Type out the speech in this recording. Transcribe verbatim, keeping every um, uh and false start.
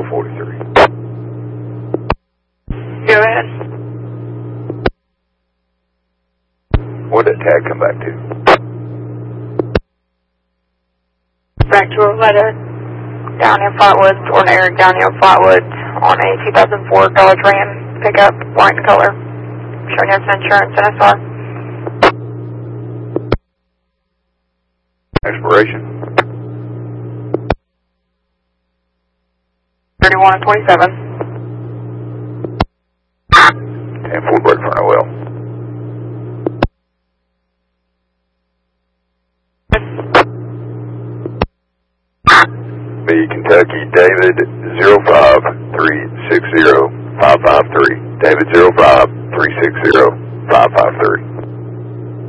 forty-three. Go ahead. What did that tag come back to? Back to a letter down in Flatwoods, or an Eric down in Flatwoods on a two thousand four Dodge Ram pickup, white in color, showing us insurance and S R. Expiration? thirty-one and twenty-seven. And full brake for N O L. B Kentucky David zero five three six zero five five three. David zero five three six zero five five three.